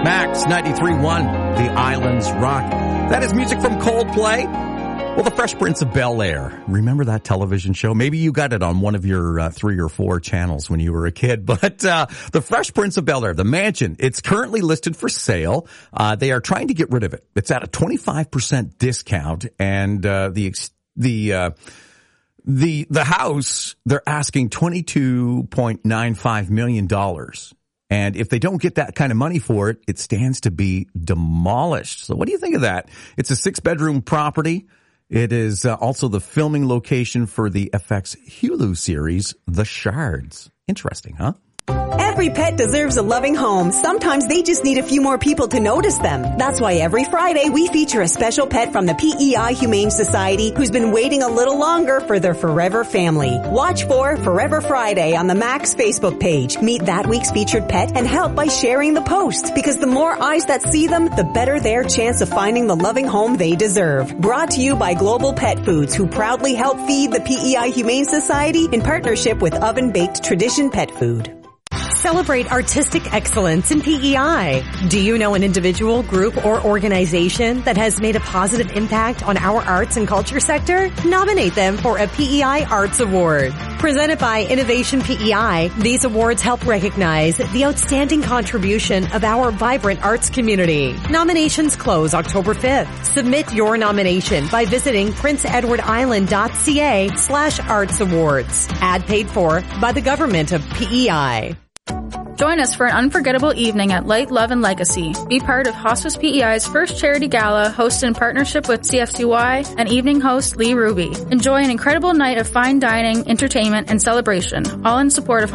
Max 93.1, The Islands Rock. That is music from Coldplay. Well, The Fresh Prince of Bel-Air. Remember that television show? Maybe you got it on one of your 3 or 4 channels when you were a kid. But The Fresh Prince of Bel-Air, the mansion, it's currently listed for sale. They are trying to get rid of it. It's at a 25% discount, and the house, they're asking $22.95 million. And if they don't get that kind of money for it, it stands to be demolished. So what do you think of that? It's a 6-bedroom property. It is also the filming location for the FX Hulu series, The Shards. Interesting, huh? Every pet deserves a loving home. Sometimes they just need a few more people to notice them. That's why every Friday we feature a special pet from the PEI Humane Society who's been waiting a little longer for their forever family. Watch for Forever Friday on the Max Facebook page. Meet that week's featured pet and help by sharing the post, because the more eyes that see them, the better their chance of finding the loving home they deserve. Brought to you by Global Pet Foods, who proudly help feed the PEI Humane Society in partnership with Oven Baked Tradition Pet Food. Celebrate artistic excellence in PEI. Do you know an individual, group, or organization that has made a positive impact on our arts and culture sector? Nominate them for a PEI Arts Award. Presented by Innovation PEI, these awards help recognize the outstanding contribution of our vibrant arts community. Nominations close October 5th. Submit your nomination by visiting princeedwardisland.ca/arts awards. Ad paid for by the government of PEI. Join us for an unforgettable evening at Light, Love, and Legacy. Be part of Hospice PEI's first charity gala, hosted in partnership with CFCY and evening host Lee Ruby. Enjoy an incredible night of fine dining, entertainment, and celebration, all in support of